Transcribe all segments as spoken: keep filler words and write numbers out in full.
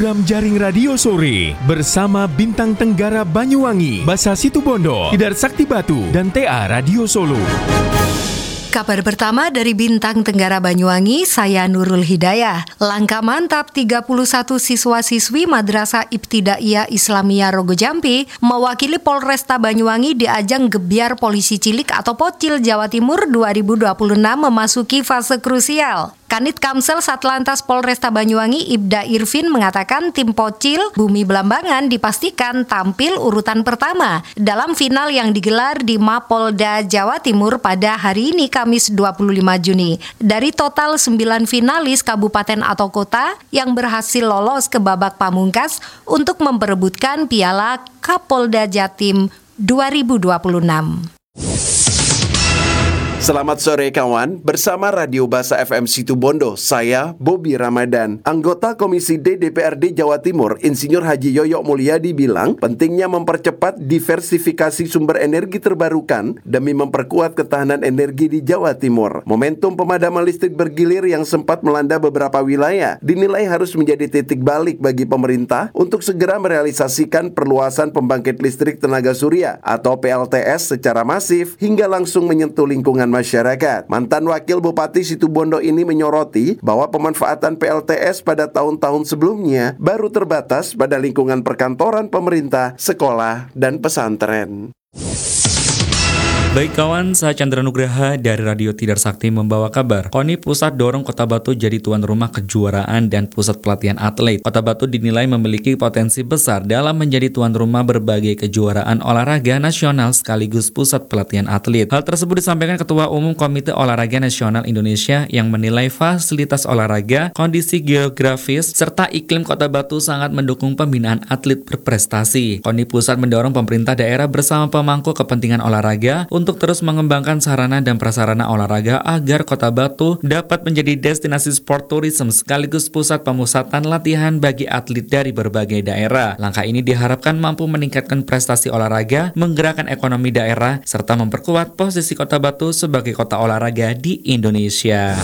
program jaring radio sore bersama Bintang Tenggara Banyuwangi, Basa Situbondo, Tidar Sakti Batu, dan T A Radio Solo. Kabar pertama dari Bintang Tenggara Banyuwangi, saya Nurul Hidayah. Langkah mantap tiga puluh satu siswa-siswi Madrasah Ibtidaiyah Islamiyah Rogo Jampi mewakili Polresta Banyuwangi di ajang Gebyar Polisi Cilik atau Pocil Jawa Timur dua ribu dua puluh enam memasuki fase krusial. Kanit Kamsel Satlantas Polresta Banyuwangi Ibda Irvin mengatakan tim Pocil Bumi Belambangan dipastikan tampil urutan pertama dalam final yang digelar di Mapolda Jawa Timur pada hari ini Kamis dua puluh lima Juni. Dari total sembilan finalis kabupaten atau kota yang berhasil lolos ke babak pamungkas untuk memperebutkan Piala Kapolda Jatim dua ribu dua puluh enam. Selamat sore kawan, bersama Radio Basa F M Situbondo, saya Bobby Ramadan. Anggota Komisi D D P R D Jawa Timur, Insinyur Haji Yoyo Mulyadi bilang pentingnya mempercepat diversifikasi sumber energi terbarukan demi memperkuat ketahanan energi di Jawa Timur. Momentum pemadaman listrik bergilir yang sempat melanda beberapa wilayah dinilai harus menjadi titik balik bagi pemerintah untuk segera merealisasikan perluasan pembangkit listrik tenaga surya atau P L T S secara masif hingga langsung menyentuh lingkungan masyarakat. Mantan Wakil Bupati Situbondo ini menyoroti bahwa pemanfaatan P L T S pada tahun-tahun sebelumnya baru terbatas pada lingkungan perkantoran pemerintah, sekolah, dan pesantren. Baik kawan, saya Chandra Nugraha dari Radio Tidar Sakti membawa kabar. KONI Pusat dorong Kota Batu jadi tuan rumah kejuaraan dan pusat pelatihan atlet. Kota Batu dinilai memiliki potensi besar dalam menjadi tuan rumah berbagai kejuaraan olahraga nasional sekaligus pusat pelatihan atlet. Hal tersebut disampaikan Ketua Umum Komite Olahraga Nasional Indonesia yang menilai fasilitas olahraga, kondisi geografis, serta iklim Kota Batu sangat mendukung pembinaan atlet berprestasi. KONI Pusat mendorong pemerintah daerah bersama pemangku kepentingan olahraga untuk terus mengembangkan sarana dan prasarana olahraga agar Kota Batu dapat menjadi destinasi sport tourism sekaligus pusat pemusatan latihan bagi atlet dari berbagai daerah. Langkah ini diharapkan mampu meningkatkan prestasi olahraga, menggerakkan ekonomi daerah, serta memperkuat posisi Kota Batu sebagai kota olahraga di Indonesia.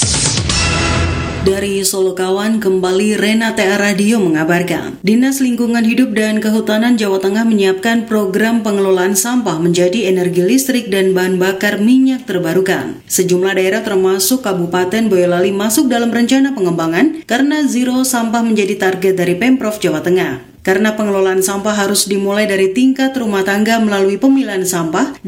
Dari Solo kawan, kembali Renata Radio mengabarkan, Dinas Lingkungan Hidup dan Kehutanan Jawa Tengah menyiapkan program pengelolaan sampah menjadi energi listrik dan bahan bakar minyak terbarukan. Sejumlah daerah termasuk Kabupaten Boyolali masuk dalam rencana pengembangan karena zero sampah menjadi target dari Pemprov Jawa Tengah. Karena pengelolaan sampah harus dimulai dari tingkat rumah tangga melalui pemilahan sampah